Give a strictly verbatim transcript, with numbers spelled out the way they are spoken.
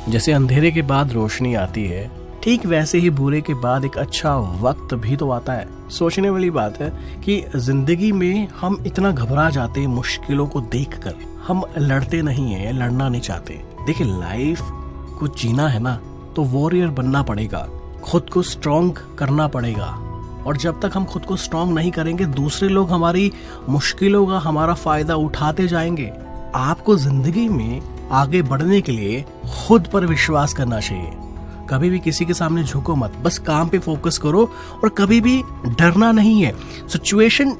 जैसे अंधेरे के बाद रोशनी आती है, ठीक वैसे ही बुरे के बाद एक अच्छा वक्त भी तो आता है। सोचने वाली बात है कि जिंदगी में हम इतना घबरा जाते हैं मुश्किलों को देखकर, हम लड़ते नहीं है, लड़ना नहीं चाहते। देखिए, लाइफ को जीना है ना तो वॉरियर बनना पड़ेगा, खुद को स्ट्रॉन्ग करना पड़ेगा। और जब तक हम खुद को स्ट्रॉन्ग नहीं करेंगे, दूसरे लोग हमारी मुश्किलों का हमारा फायदा उठाते जाएंगे। आपको जिंदगी में आगे बढ़ने के लिए खुद पर विश्वास करना चाहिए। कभी भी किसी के सामने झुको मत, बस काम पे फोकस करो और कभी भी डरना नहीं है। सिचुएशन